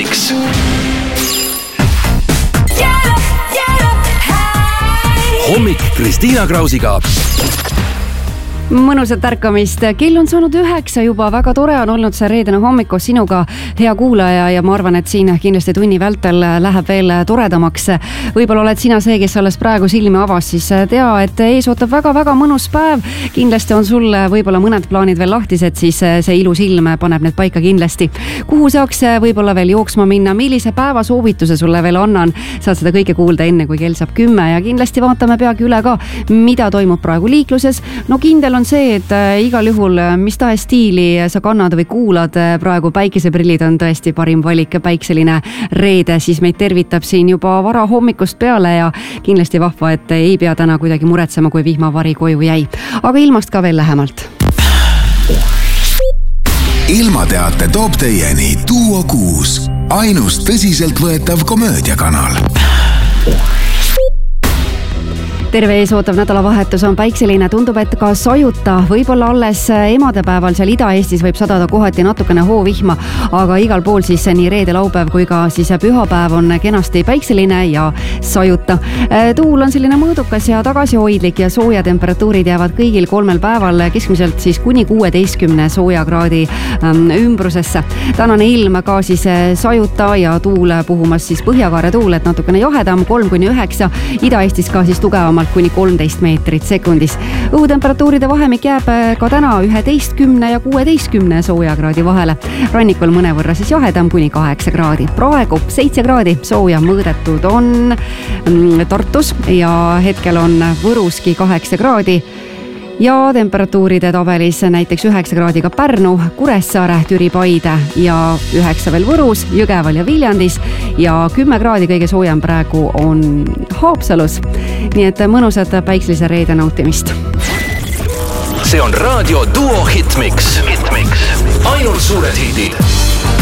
Hitmix. Hommik Kristiina Krausiga. Mõnusat ärkamist. Kell on saanud 9 juba. Väga tore on olnud see reedene hommik koos sinuga, hea kuulaja, ja ma arvan, et siin kindlasti tunni vältel läheb veel toredamaks. Võib-olla oled sina see, kes alles praegu silmi avas, siis tea, et ees ootab väga-väga mõnus päev. Kindlasti on sul võib-olla mõned plaanid veel lahtised, siis see ilus ilm paneb need paika kindlasti. Kuhu saaks võib-olla veel jooksma minna, millise päevasoovituse sulle veel annan, saad seda kõike kuulda enne, kui kell saab 10, ja kindlasti vaatame peagi üle ka, mida toimub praegu liikluses. No kindel on see, et igal juhul mis tahes stiili sa kannad või kuulad praegu, päikeseprillid on tõesti parim valik. Päikseline reede, siis meid tervitab siin juba vara hommikust peale ja kindlasti vahva, et ei pea täna kuidagi muretsema, kui vihmavari koju jäi. Aga ilmast ka veel lähemalt. Ilmateate toob teieni Duo 6, ainus tõsiselt võetav komöödiakanal. Terve ees ootav nädalavahetus on päikseline, tundub, et ka sajuta. Võib-olla alles emadepäeval seal Ida-Eestis võib sadada kohati natukene hoovihma, aga igal pool siis nii reede, laupäev kui ka siis pühapäev on kenasti päikseline ja sajuta. Tuul on selline mõõdukas ja tagasihoidlik ja sooja temperatuurid jäävad kõigil 3 päeval keskmiselt siis kuni 16 soojakraadi ümbrusesse. Tänane ilm ka siis sajuta ja tuul puhumas siis põhjakaare tuul, et natukene jahedam, 3-9, Ida-Eestis ka siis tugevam kuni 13 meetrit sekundis. Õhutemperatuuride vahemik jääb ka täna 11 ja 16 soojakraadi vahele. Rannikul mõnevõrra siis jahedam kuni 8 kraadi. Praegu 7 kraadi sooja mõõdetud on Tartus ja hetkel on Võruski 8 kraadi. Ja temperatuuride tabelis näiteks 9 kraadiga Pärnu, Kuressaare, Türi, Paide ja 9 veel Võrus, Jõgeval ja Viljandis ja 10 kraadi kõige soojem praegu on Haapsalus. Nii et mõnusat päikselise reede nautimist. See on Raadio Duo Hitmix. Ainult suured hitid.